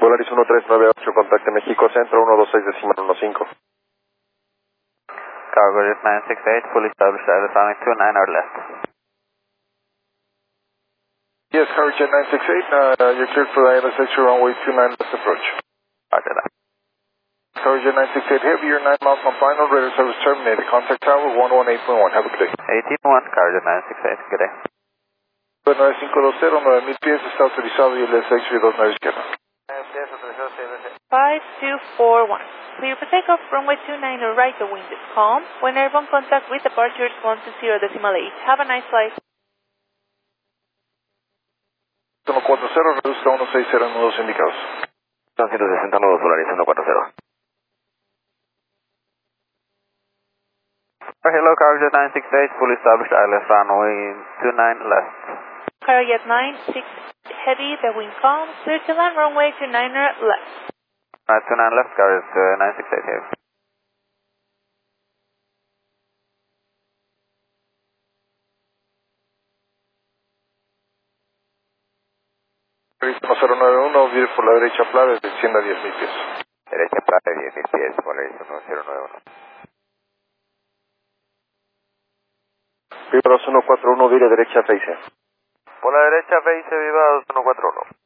Volaris 1398, contacte México Centro 126.15. Cargo Jet 968, fully established, Islamic 29 or left. Yes, Cargo Jet 968, you're cleared for the ILS runway 29 left approach. Roger that. Cargo Jet 968 Heavy, you're 9 miles from final, radar service terminated. Contact tower 118.1, have a good day. 18-1, Cargo Jet 968, good day. 9520, 9000 pies, está autorizado y el SX29 izquierda. 5241. Clear for takeoff, runway 29 right, the wind is calm. When airborne contact with departure, respond to 0.8. Have a nice flight. 140, reduzca 160 nudos indicados. Son 160 nudos, Volaris 140. Hello, Cargo Jet 968, fully established, ILS runway 29 left. Cargo Jet 96 Heavy, the wind calm. Clear to land, runway 29 left. 29 left, Cargo Jet 968 here. Volaris 1091, vire por la derecha plana, descienda 10.000 pies. Derecha plata, 10.000 pies, Volaris 1091. Viva 2141, vire derecha 6. Por la derecha, Base, viva 2141.